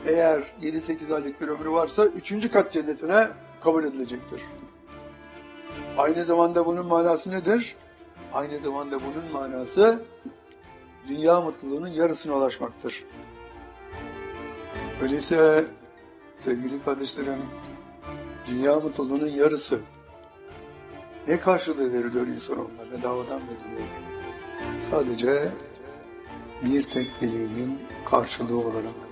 eğer 7-8 aylık bir ömrü varsa 3. kat cennetine kabul edilecektir. Aynı zamanda bunun manası nedir? Aynı zamanda bunun manası dünya mutluluğunun yarısına ulaşmaktır. Öyleyse sevgili kardeşlerim, dünya mutluluğunun yarısı ne karşılığı veriliyor insanoğluna? Bedavadan veriliyor. Sadece bir tek dileğinin karşılığı olarak.